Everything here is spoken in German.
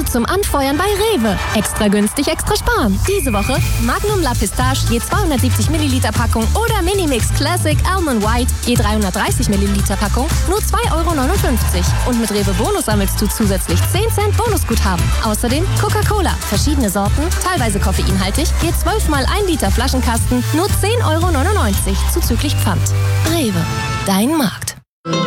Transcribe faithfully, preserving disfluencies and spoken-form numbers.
zum Anfeuern bei Rewe. Extra günstig, extra sparen. Diese Woche Magnum La Pistache je zweihundertsiebzig Milliliter Packung oder Minimix Classic Almond White je dreihundertdreißig Milliliter Packung nur zwei Euro neunundfünfzig. Und mit Rewe Bonus sammelst du zusätzlich zehn Cent Bonusguthaben. Außerdem Coca-Cola. Verschiedene Sorten, teilweise koffeinhaltig, je zwölf mal ein Liter Flaschenkasten nur zehn Euro neunundneunzig zuzüglich Pfand. Rewe. Dein Markt.